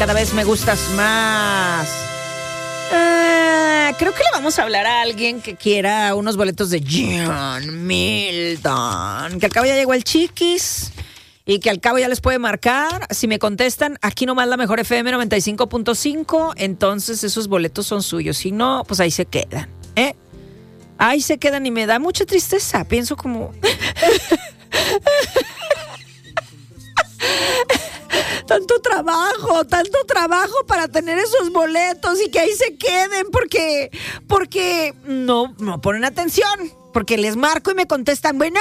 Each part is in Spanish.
Cada vez me gustas más. Creo que le vamos a hablar a alguien que quiera unos boletos de John Milton. Que al cabo ya llegó el Chiquis y que al cabo ya les puede marcar. Si me contestan, aquí nomás la mejor FM 95.5, entonces esos boletos son suyos. Si no, pues ahí se quedan, ¿eh? Ahí se quedan y me da mucha tristeza. Pienso como... tanto trabajo para tener esos boletos y que ahí se queden porque no ponen atención, porque les marco y me contestan, bueno,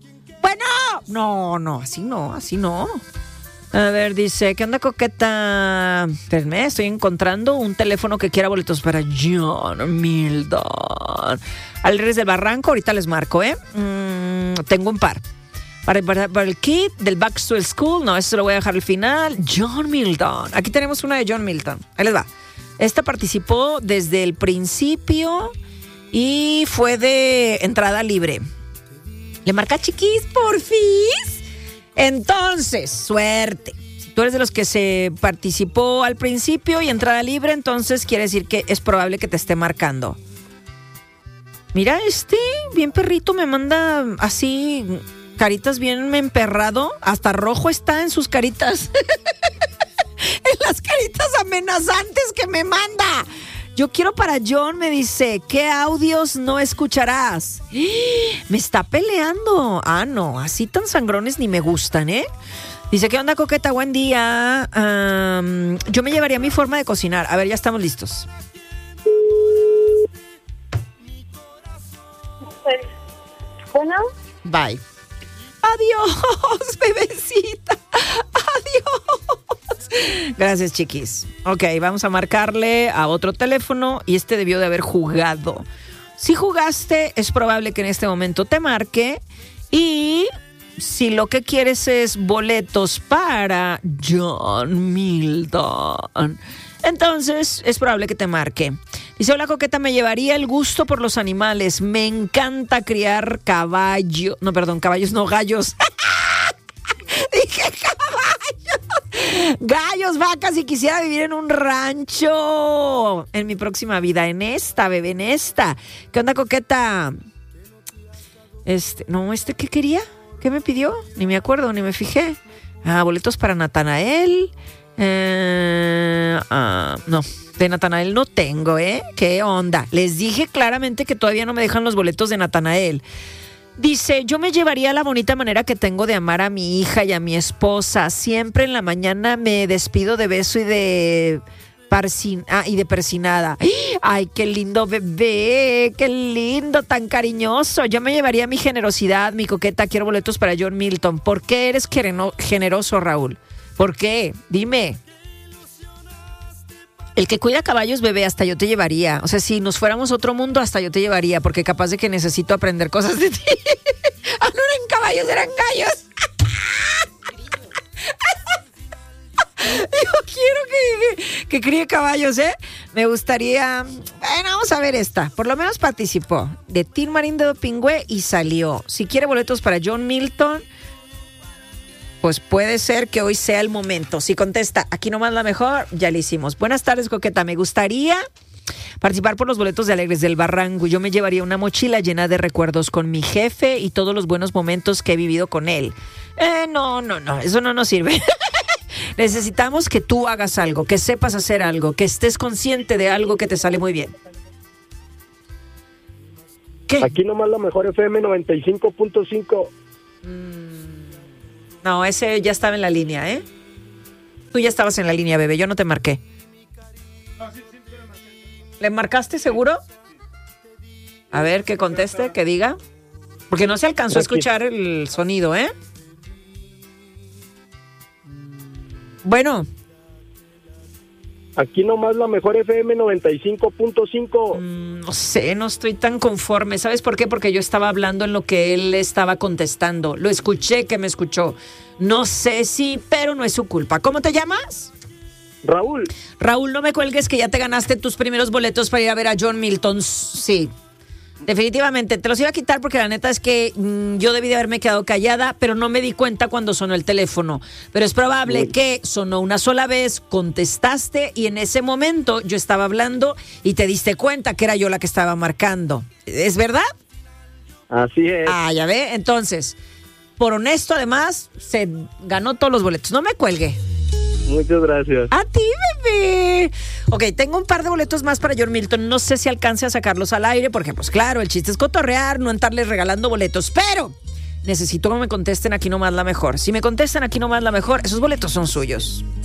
no, así no. A ver, dice, ¿qué onda, coqueta? Espérenme, estoy encontrando un teléfono que quiera boletos para John Milton. Alegres del Barranco, ahorita les marco, tengo un par. Para el kit del Back to School, no, eso lo voy a dejar al final. John Milton. Aquí tenemos una de John Milton. Ahí les va. Esta participó desde el principio y fue de entrada libre. ¿Le marca, Chiquis, porfis? Entonces, suerte. Si tú eres de los que se participó al principio y entrada libre, entonces quiere decir que es probable que te esté marcando. Mira, bien perrito, me manda así... caritas bien emperrado, hasta rojo está en sus caritas. En las caritas amenazantes que me manda. Yo quiero para John, me dice, ¿qué audios no escucharás? Me está peleando. No, así tan sangrones ni me gustan, ¿eh? Dice, ¿qué onda, coqueta? Buen día. Yo me llevaría mi forma de cocinar. A ver, ya estamos listos. Bueno. Bye. Adiós, bebecita. Adiós. Gracias, Chiquis. Ok, vamos a marcarle a otro teléfono y debió de haber jugado. Si jugaste, es probable que en este momento te marque. Y si lo que quieres es boletos para John Milton, entonces es probable que te marque. Dice, hola, coqueta, me llevaría el gusto por los animales. Me encanta criar caballos. No, perdón, caballos, no, gallos. Dije caballos. Gallos, vacas, y quisiera vivir en un rancho en mi próxima vida. En esta, bebé, en esta. ¿Qué onda, coqueta? ¿Qué quería? ¿Qué me pidió? Ni me acuerdo, ni me fijé. Boletos para Natanael. No, de Natanael no tengo, ¿Qué onda? Les dije claramente que todavía no me dejan los boletos de Natanael. Dice, yo me llevaría la bonita manera que tengo de amar a mi hija y a mi esposa. Siempre en la mañana me despido de beso y de persinada. Ay, qué lindo bebé, qué lindo, tan cariñoso. Yo me llevaría mi generosidad, mi coqueta. Quiero boletos para John Milton. ¿Por qué eres generoso, Raúl? ¿Por qué? Dime. El que cuida caballos, bebé, hasta yo te llevaría. O sea, si nos fuéramos a otro mundo, hasta yo te llevaría, porque capaz de que necesito aprender cosas de ti. No eran caballos, eran gallos. Yo quiero que críe caballos, Me gustaría... Bueno, vamos a ver esta. Por lo menos participó. De Tin Marín de Dopingüe y salió. Si quiere boletos para John Milton, pues puede ser que hoy sea el momento. Si contesta, aquí nomás la mejor, ya le hicimos. Buenas tardes, coqueta. Me gustaría participar por los boletos de Alegres del Barranco. Yo me llevaría una mochila llena de recuerdos con mi jefe y todos los buenos momentos que he vivido con él. No, eso no nos sirve. Necesitamos que tú hagas algo, que sepas hacer algo, que estés consciente de algo que te sale muy bien. ¿Qué? Aquí nomás la mejor FM 95.5. No, ese ya estaba en la línea, Tú ya estabas en la línea, bebé, yo no te marqué. ¿Le marcaste seguro? A ver, que conteste, que diga. Porque no se alcanzó a escuchar el sonido, Bueno. Aquí nomás la mejor FM 95.5. No sé, no estoy tan conforme. ¿Sabes por qué? Porque yo estaba hablando en lo que él estaba contestando. Lo escuché que me escuchó. No sé si, pero no es su culpa. ¿Cómo te llamas? Raúl. Raúl, no me cuelgues que ya te ganaste tus primeros boletos para ir a ver a John Milton. Sí. Definitivamente, te los iba a quitar porque la neta es que yo debí de haberme quedado callada, pero no me di cuenta cuando sonó el teléfono. Pero es probable que sonó una sola vez, contestaste y en ese momento yo estaba hablando y te diste cuenta que era yo la que estaba marcando. ¿Es verdad? Así es. Ah, ya ve. Entonces, por honesto además, se ganó todos los boletos. No me cuelgue. Muchas gracias. A ti, bebé. Ok, tengo un par de boletos más para John Milton. No sé si alcance a sacarlos al aire, porque pues claro, el chiste es cotorrear, no andarles regalando boletos. Pero necesito que me contesten aquí nomás la mejor. Si me contestan aquí nomás la mejor, esos boletos son suyos.